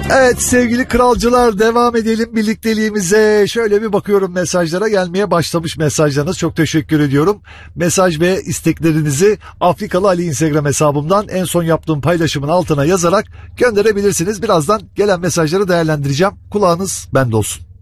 Evet sevgili kralcılar, devam edelim birlikteliğimize. Şöyle bir bakıyorum, mesajlara gelmeye başlamış mesajlarınız. Çok teşekkür ediyorum. Mesaj ve isteklerinizi Afrikalı Ali Instagram hesabımdan en son yaptığım paylaşımın altına yazarak gönderebilirsiniz. Birazdan gelen mesajları değerlendireceğim. Kulağınız bende olsun.